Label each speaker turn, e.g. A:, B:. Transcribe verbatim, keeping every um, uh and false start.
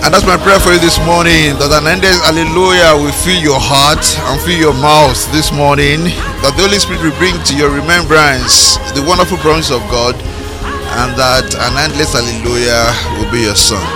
A: And that's my prayer for you this morning, that an endless hallelujah will fill your heart and fill your mouth this morning, that the Holy Spirit will bring to your remembrance the wonderful promise of God, and that an endless hallelujah will be your song.